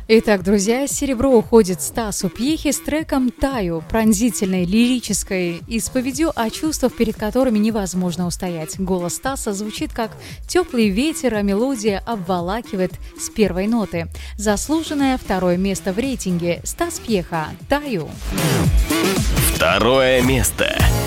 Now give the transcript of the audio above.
Итак, друзья, серебро уходит Стасу Пьехе с треком «Таю», пронзительной лирической исповедью о чувствах, перед которыми невозможно устоять. Голос Стаса звучит как теплый ветер, а мелодия обволакивает с первой ноты. Заслуженное второе место в рейтинге. Стас Пьеха «Таю». Второе место.